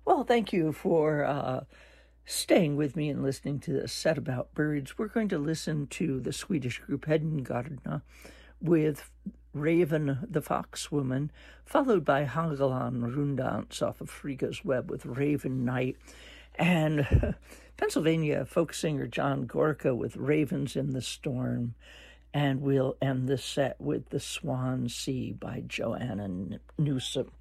Well, thank you for staying with me and listening to this set about birds. We're going to listen to the Swedish group Hedengardna with Raven the Foxwoman, followed by Hagelan Rundans off of Frigga's Web with Raven Night, and Pennsylvania folk singer John Gorka with Ravens in the Storm. And we'll end the set with The Swan Sea by Joanna Newsom.